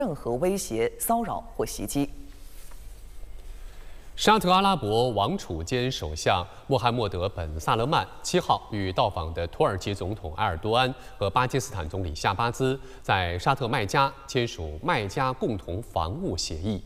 任何威胁、骚扰或袭击。 沙特阿拉伯王储兼首相穆罕默德·本·萨勒曼7号与到访的土耳其总统埃尔多安和巴基斯坦总理夏巴兹在沙特麦加签署麦加共同防务协议。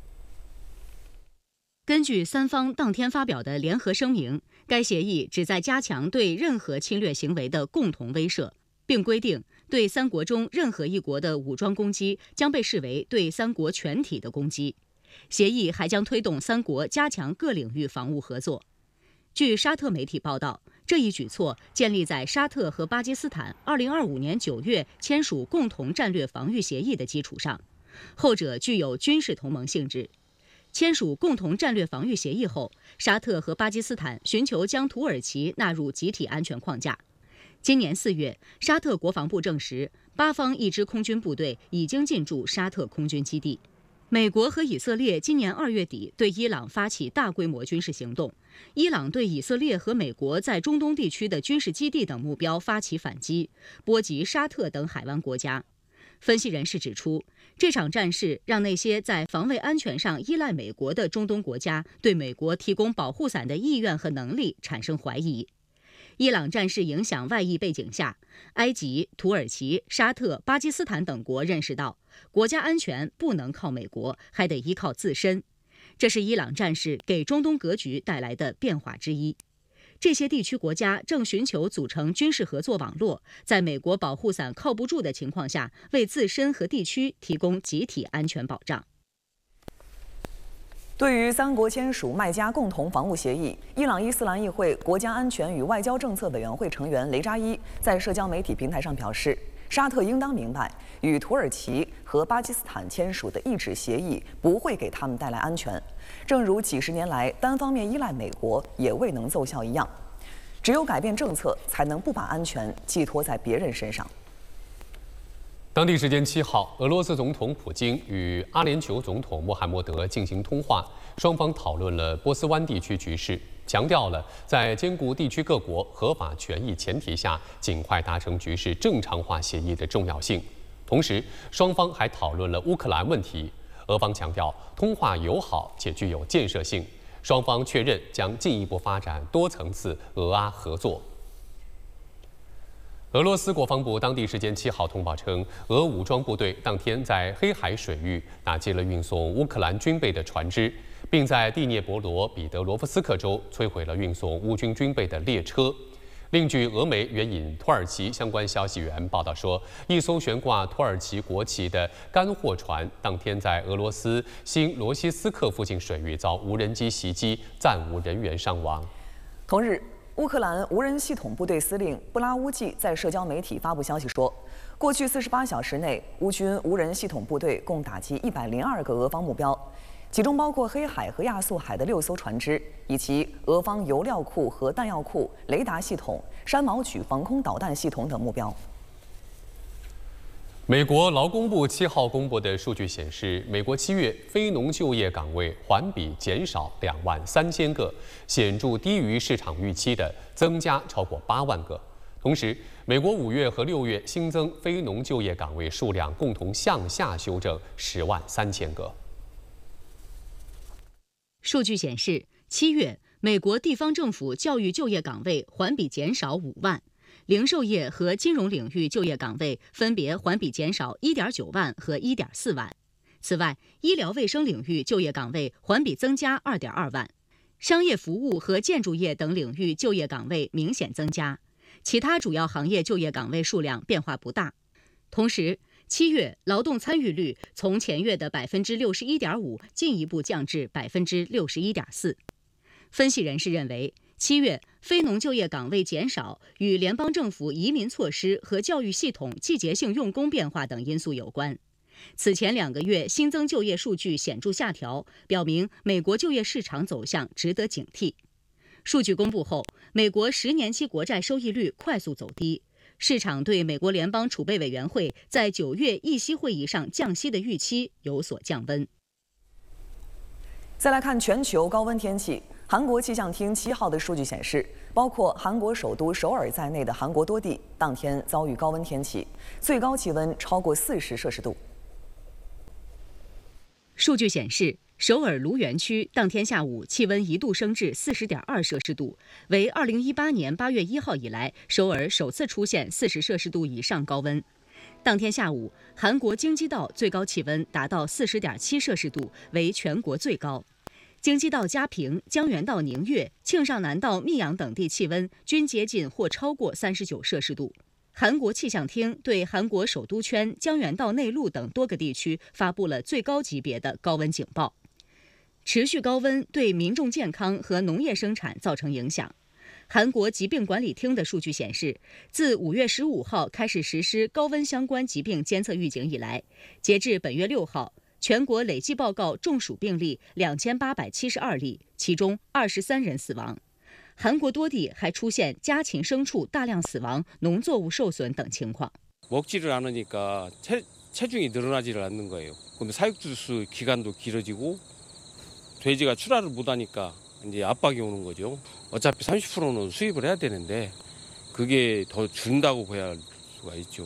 根据三方当天发表的联合声明，该协议旨在加强对任何侵略行为的共同威慑，并规定对三国中任何一国的武装攻击将被视为对三国全体的攻击。协议还将推动三国加强各领域防务合作。据沙特媒体报道，这一举措建立在沙特和巴基斯坦2025年9月签署共同战略防御协议的基础上，后者具有军事同盟性质。签署共同战略防御协议后，沙特和巴基斯坦寻求将土耳其纳入集体安全框架。今年4月，沙特国防部证实，8方一支空军部队已经进驻沙特空军基地。美国和以色列今年2月底对伊朗发起大规模军事行动，伊朗对以色列和美国在中东地区的军事基地等目标发起反击，波及沙特等海湾国家。分析人士指出，这场战事让那些在防卫安全上依赖美国的中东国家对美国提供保护伞的意愿和能力产生怀疑。伊朗战事影响外溢背景下，埃及、土耳其、沙特、巴基斯坦等国认识到，国家安全不能靠美国，还得依靠自身。这是伊朗战事给中东格局带来的变化之一。这些地区国家正寻求组成军事合作网络，在美国保护伞靠不住的情况下，为自身和地区提供集体安全保障。 对于三国签署麦加共同防务协议，伊朗伊斯兰议会国家安全与外交政策委员会成员雷扎伊在社交媒体平台上表示，沙特应当明白，与土耳其和巴基斯坦签署的一纸协议不会给他们带来安全，正如几十年来单方面依赖美国也未能奏效一样。只有改变政策，才能不把安全寄托在别人身上。 当地时间7号，俄罗斯总统普京与阿联酋总统穆罕默德进行通话，双方讨论了波斯湾地区局势，强调了在兼顾地区各国合法权益前提下，尽快达成局势正常化协议的重要性。同时，双方还讨论了乌克兰问题。俄方强调通话友好且具有建设性，双方确认将进一步发展多层次俄阿合作。俄罗斯国防部当地时间7号通报称，俄武装部队当天在黑海水域打击了运送乌克兰军备的船只，并在第聂伯罗彼得罗夫斯克州摧毁了运送乌军军备的列车。另据俄媒援引土耳其相关消息源报道说，一艘悬挂土耳其国旗的干货船当天在俄罗斯新罗西斯克附近水域遭无人机袭击，暂无人员伤亡。 同日，乌克兰无人系统部队司令布拉乌季在社交媒体发布消息说，过去48小时内，乌军无人系统部队共打击102个俄方目标，其中包括黑海和亚速海的6艘船只，以及俄方油料库和弹药库、雷达系统、山毛榉防空导弹系统等目标。 美国劳工部7号公布的数据显示，美国7月非农就业岗位环比减少23000个，显著低于市场预期的增加超过8万个。同时，美国5月和6月新增非农就业岗位数量共同向下修正103000个。 数据显示，7月美国地方政府教育就业岗位环比减少5万。零售业和金融领域就业岗位分别环比减少1.9万和1.4万。此外，医疗卫生领域就业岗位环比增加2.2万，商业服务和建筑业等领域就业岗位明显增加，其他主要行业就业岗位数量变化不大。同时，7月劳动参与率从前月的61.5%进一步降至61.4%。分析人士认为，7月非农就业岗位减少与联邦政府移民措施和教育系统季节性用工变化等因素有关。此前2个月新增就业数据显著下调，表明美国就业市场走向值得警惕。数据公布后，美国10年期国债收益率快速走低，市场对美国联邦储备委员会在9月议息会议上降息的预期有所降温。 再来看全球高温天气。韩国气象厅7号的数据显示，包括韩国首都首尔在内的韩国多地当天遭遇高温天气，最高气温超过40摄氏度。 数据显示，首尔卢园区当天下午气温一度升至40.2摄氏度，为2018年8月1号以来首尔首次出现40摄氏度以上高温。当天下午，韩国京畿道最高气温达到40.7摄氏度，为全国最高。京畿道嘉平、江原道宁越、庆尚南道密阳等地气温均接近或超过39摄氏度。韩国气象厅对韩国首都圈、江原道内陆等多个地区发布了最高级别的高温警报。持续高温对民众健康和农业生产造成影响。韩国疾病管理厅的数据显示，自5月15号开始实施高温相关疾病监测预警以来，截至本月6号，全国累计报告中暑病例2872例，其中23人死亡。韩国多地还出现家禽牲畜大量死亡、农作物受损等情况。 먹지를 않으니까 체중이 늘어나지를 않는 거예요. 그럼 사육수 기간도 길어지고 돼지가 출하를 못하니까 이제 압박이 오는 거죠. 어차피 30%는 수입을 해야 되는데 그게 더 준다고 봐야 할 수가 있죠.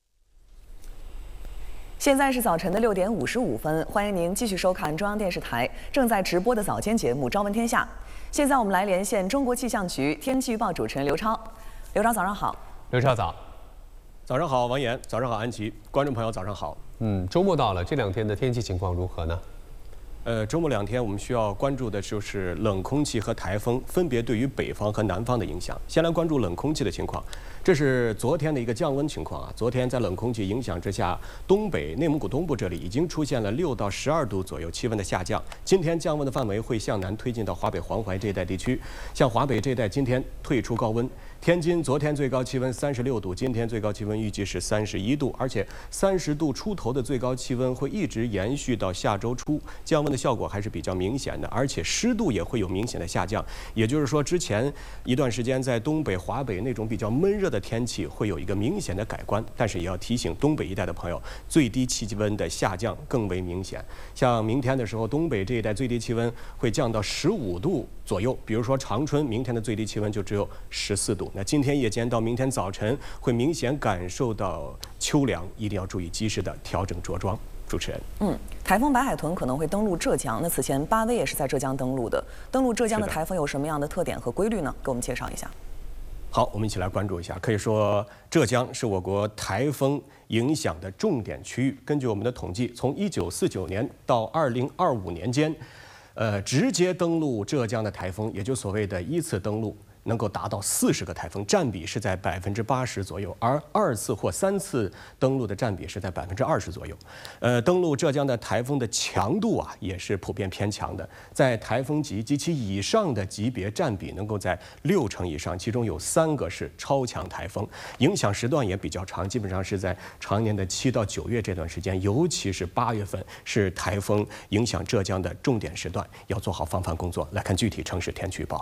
现在是早晨的6点55分，欢迎您继续收看中央电视台正在直播的早间节目《朝闻天下》。现在我们来连线中国气象局天气预报主持人刘超。刘超，早上好。 刘超早。 早上好，王岩。早上好，安琪。观众朋友，早上好。 周末到了，这2天的天气情况如何呢？ 周末2天我们需要关注的就是冷空气和台风分别对于北方和南方的影响。先来关注冷空气的情况，这是昨天的一个降温情况啊。昨天在冷空气影响之下，东北、内蒙古东部这里已经出现了6到12度左右气温的下降。今天降温的范围会向南推进到华北、黄淮这一带地区，像华北这一带今天退出高温。 天津昨天最高气温36度，今天最高气温预计是31度，而且30度出头的最高气温会一直延续到下周初，降温的效果还是比较明显的，而且湿度也会有明显的下降。也就是说，之前一段时间在东北、华北那种比较闷热的天气会有一个明显的改观，但是也要提醒东北一带的朋友，最低气温的下降更为明显。像明天的时候，东北这一带最低气温会降到15度左右，比如说长春，明天的最低气温就只有14度。 那今天夜间到明天早晨会明显感受到秋凉，一定要注意及时的调整着装。主持人， 台风白海豚可能会登陆浙江。那此前巴威也是在浙江登陆的。登陆浙江的台风有什么样的特点和规律呢？给我们介绍一下。 好，我们一起来关注一下。可以说，浙江是我国台风影响的重点区域。根据我们的统计，从1949年到2025年间，直接登陆浙江的台风，也就所谓的1次登陆。 能够达到40个台风，占比是在80%左右，而2次或3次登陆的占比是在20%左右。登陆浙江的台风的强度啊，也是普遍偏强的，在台风级及其以上的级别占比能够在60%以上，其中有3个是超强台风，影响时段也比较长，基本上是在常年的7到9月这段时间，尤其是8月份是台风影响浙江的重点时段，要做好防范工作。来看具体城市天气预报。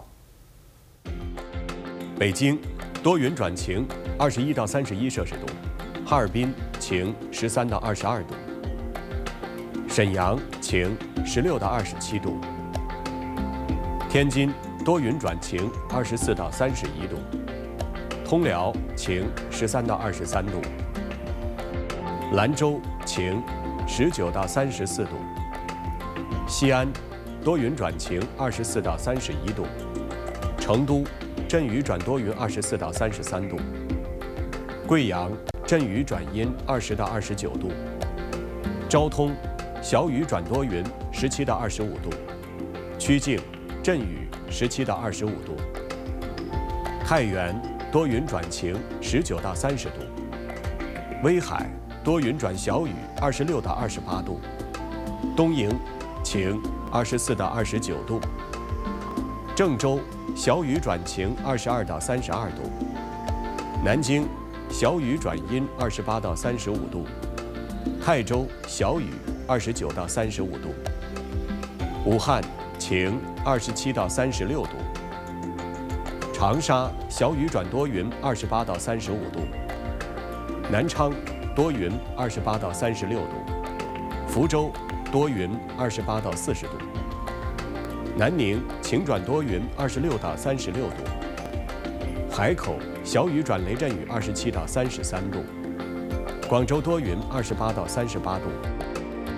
北京多云转晴，21到31摄氏度；哈尔滨晴，13到22度；沈阳晴，16到27度；天津多云转晴，24到31度；通辽晴，13到23度；兰州晴，19到34度；西安多云转晴，24到31度；成都 阵雨转多云，24到33度；贵阳阵雨转阴，20到29度；昭通小雨转多云，17到25度；曲靖阵雨，17到25度；太原多云转晴，19到30度；威海多云转小雨，26到28度；东营晴，24到29度；郑州 小雨转晴，22到32度；南京小雨转阴，28到35度；泰州小雨，29到35度；武汉晴，27到36度；长沙小雨转多云，28到35度；南昌多云，28到36度；福州多云，28到40度。 南宁晴转多云，26到36度；海口小雨转雷阵雨，27到33度；广州多云，28到38度；